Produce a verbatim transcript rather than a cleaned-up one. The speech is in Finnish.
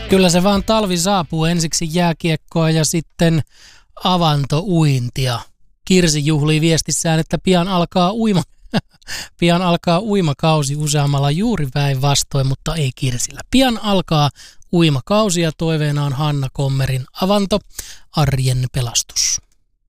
Kyllä se vaan talvi saapuu, ensiksi jääkiekkoa ja sitten avantouintia. Kirsi juhlii viestissään, että pian alkaa uima, pian alkaa uimakausi useammalla juuri päinvastoin, mutta ei Kirsillä. Pian alkaa uimakausi ja toiveena on Hanna Kommerin avanto, arjen pelastus.